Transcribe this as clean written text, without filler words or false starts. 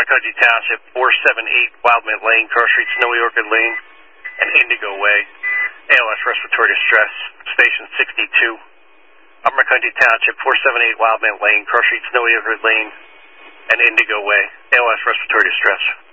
McCudgy Township, 478 Wildman Lane, Cross Street, Snowy Orchid Lane, and Indigo Way. ALS respiratory distress, station 62. Upper McCudgy Township, 478 Wildman Lane, Cross Street, Snowy Orchid Lane, and Indigo Way. ALS respiratory distress.